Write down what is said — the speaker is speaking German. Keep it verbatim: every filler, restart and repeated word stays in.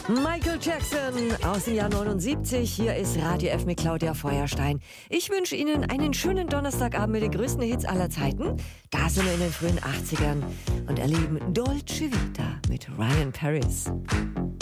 Michael Jackson aus dem Jahr neunundsiebzig. Hier ist Radio F mit Claudia Feuerstein. Ich wünsche Ihnen einen schönen Donnerstagabend mit den größten Hits aller Zeiten. Da sind wir in den frühen achtzigern und erleben Dolce Vita mit Ryan Paris.